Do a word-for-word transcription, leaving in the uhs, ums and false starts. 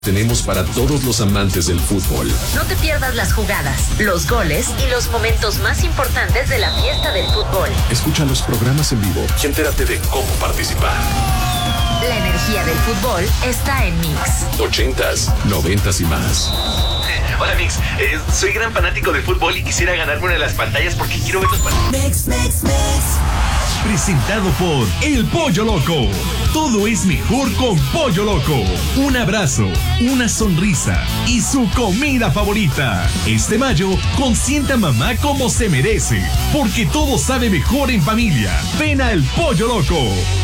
Tenemos para todos los amantes del fútbol. No te pierdas las jugadas, los goles y los momentos más importantes de la fiesta del fútbol. Escucha los programas en vivo y entérate de cómo participar. La energía del fútbol está en Mix. Ochentas, noventas y más. Hola Mix, eh, soy gran fanático de fútbol y quisiera ganarme una de las pantallas porque quiero ver los partidos. Mix, mix, mix. Presentado por El Pollo Loco. Todo es mejor con Pollo Loco. Un abrazo, una sonrisa y su comida favorita. Este mayo, consienta a mamá como se merece, porque todo sabe mejor en familia. Ven a El Pollo Loco.